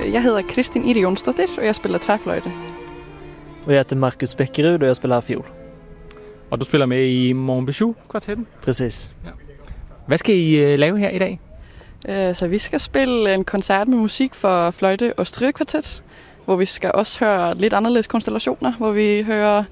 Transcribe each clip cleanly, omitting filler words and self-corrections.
Jeg hedder Kristin Iri Jonsdottir, og jeg spiller tværfløjte. Og jeg heter Markus Beckerud, og jeg spiller fiol. Og du spiller med i Monbijou-kvartetten? Præcis. Ja. Hvad skal I lave her i dag? Så vi skal spille en koncert med musik for fløjte og strygekvartet, hvor vi skal også høre lidt anderledes konstellationer, hvor vi hører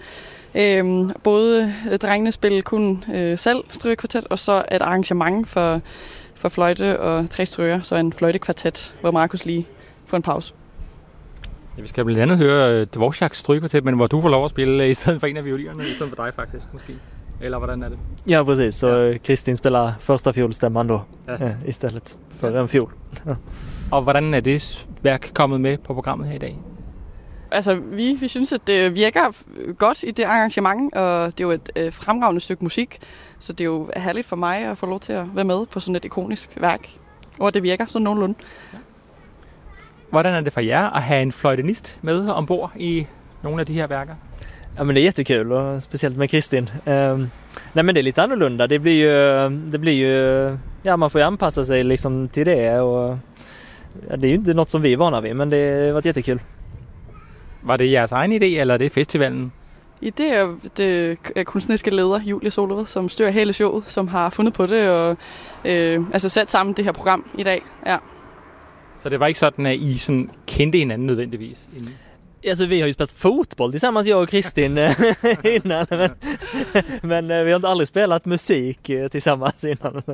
både drengene spille kun selv strygekvartet, og så et arrangement for fløjte og 3 stryger, så en fløjtekvartet, hvor Markus lige får en pause. Ja, vi skal blandt andet høre Dvořáks strygekvartet, men hvor du får lov at spille i stedet for en af violinerne, i stedet for dig faktisk måske. Eller hvordan er det? Ja, precis. Så Kristin spelar första fiolstämman då istället för en fiol. Og hvordan er det værk kommet med på programmet her i dag? Altså, vi synes, at det virker godt i det arrangement, og det er jo et fremragende stykke musik, så det er jo herligt for mig at få lov til at være med på sådan et ikonisk værk, og det virker sådan nogenlunde. Ja. Hvordan er det for jer at have en fløjtenist med ombord i nogle af de her værker? Ja, men det är jättekul, och speciellt med Kristin. Nej, men det är lite annorlunda. Det blir ju ja, man får ju anpassa sig liksom till det, och det är ju inte något som vi är vana vid, men det har varit jättekul. Var det jeres egen idé, eller er det festivalen? Det er kunstneriske leder, Julie Solved, som styrer hele showet, som har fundet på det og altså sat sammen det her program i dag. Ja. Så det var ikke sådan, at I sådan kendte hinanden nødvendigvis? Alltså, vi har ju spelat fotboll tillsammans, jag och Kristin, innan. Men vi har inte aldrig spelat musik tillsammans innan.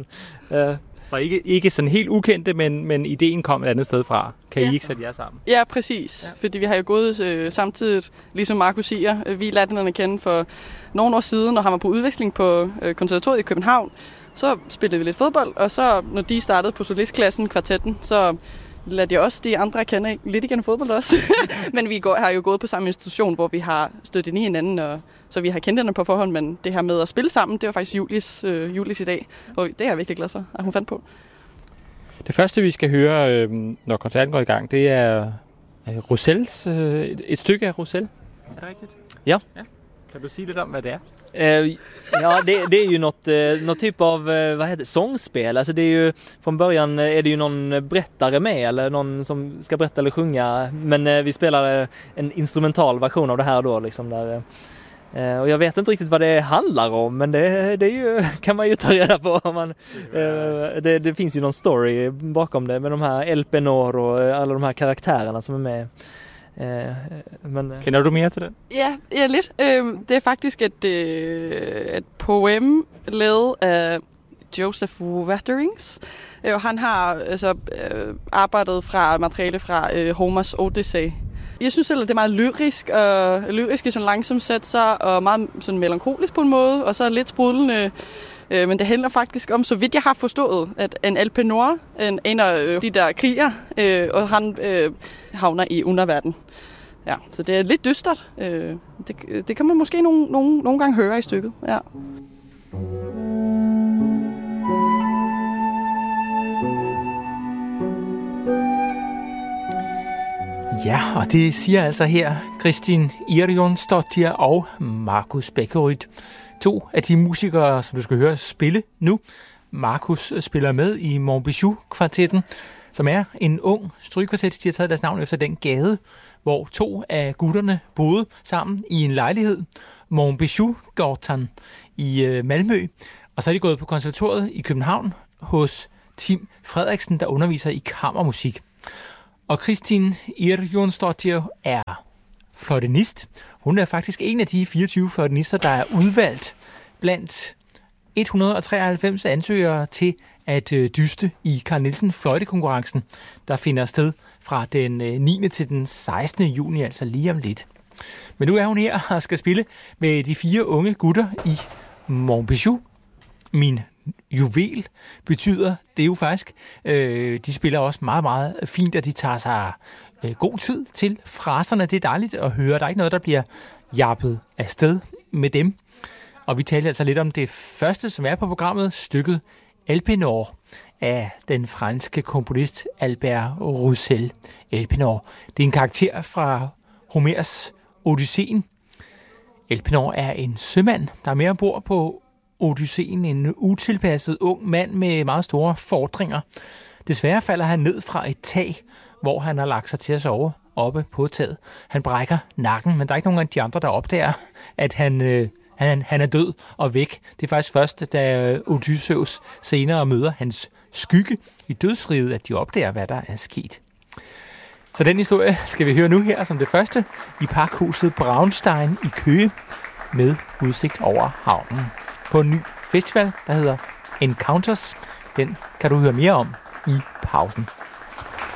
Så ikke sådan helt ukendte, men ideen kom et andet sted fra. Kan I ikke sætte jer sammen? Ja, præcis. Ja. Fordi vi har jo gået samtidig, ligesom Markus siger. Vi lærte hinanden at kende for nogle år siden, og han var på udveksling på konservatoriet i København. Så spillede vi lidt fodbold, og så når de startede på solistklassen, kvartetten, så lærte jeg også de andre kende lidt igen fodbold også. Men vi har jo gået på samme institution, hvor vi har stødt ind i hinanden, og så vi har kendt hinanden på forhånd, men det her med at spille sammen, det var faktisk Julies idé, og det er jeg virkelig glad for, at hun fandt på. Det første, vi skal høre, når koncerten går i gang, det er Roussels, et stykke af Roussel. Er det rigtigt? Ja. Kan du sige lidt om, hvad det er? Ja, det är ju något typ av sångspel. Alltså det är ju, från början är det ju någon berättare med, eller någon som ska berätta eller sjunga, men vi spelar en instrumental version av det här då liksom där. Och jag vet inte riktigt vad det handlar om, men det är ju, kan man ju ta reda på om man, det finns ju någon story bakom det med de här Elpenor och alla de här karaktärerna som är med. Men, kender du mere til det? Ja, lidt. Det er faktisk et poem lavet af Joseph Waterings. Han har arbejdet fra materiale fra Homers Odyssey. Jeg synes selv, at det er meget lyrisk i sådan langsomt sætser, og meget sådan melankolisk på en måde, og så lidt sprudlende. Men det handler faktisk om, så vidt jeg har forstået, at en Elpenor, en af de der kriger, og han havner i underverden. Ja, så det er lidt dystert. Det kan man måske nogle gange høre i stykket. Ja. Ja, og det siger altså her Kristin Iri Jonsdottir og Markus Beckerud. 2 af de musikere, som du skal høre spille nu. Markus spiller med i Monbijou-kvartetten, som er en ung strygekvartet. De har taget deres navn efter den gade, hvor 2 af gutterne boede sammen i en lejlighed, Monbijou-gatan i Malmø. Og så er de gået på konservatoriet i København hos Tim Frederiksen, der underviser i kammermusik. Og Kristin Iri Jonsdottir er fløjtenist. Hun er faktisk en af de 24 fløjtenister, der er udvalgt blandt 193 ansøgere til at dyste i Carl Nielsen fløjtekonkurrencen, der finder sted fra den 9. til den 16. juni, altså lige om lidt. Men nu er hun her og skal spille med de 4 unge gutter i Monbijou. Min juvel betyder det jo faktisk. De spiller også meget, meget fint, og de tager sig god tid til fraserne. Det er dejligt at høre. Der er ikke noget, der bliver jappet afsted med dem. Og vi taler altså lidt om det første, som er på programmet, stykket Elpenor af den franske komponist Albert Roussel. Elpenor, det er en karakter fra Homers Odysseen. Elpenor er en sømand, der er mere ombord på Odysseen, en utilpasset ung mand med meget store fordringer. Desværre falder han ned fra et tag hvor han har lagt sig til at sove oppe på taget. Han brækker nakken, men der er ikke nogen af de andre, der opdager, at han er død og væk. Det er faktisk først, da Odysseus senere møder hans skygge i dødsriget, at de opdager, hvad der er sket. Så den historie skal vi høre nu her som det første i Pakhuset Braunstein i Køge med udsigt over havnen på en ny festival, der hedder Encounters. Den kan du høre mere om i pausen.